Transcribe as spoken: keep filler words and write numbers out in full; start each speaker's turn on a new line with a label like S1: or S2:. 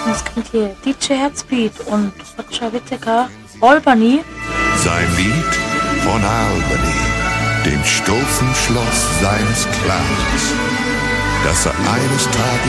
S1: Jetzt kommt hier D J Herzbeat und Roger Whittaker, Albany.
S2: Sein Lied von Albany, dem stolzen Schloss seines Clans, das er eines Tages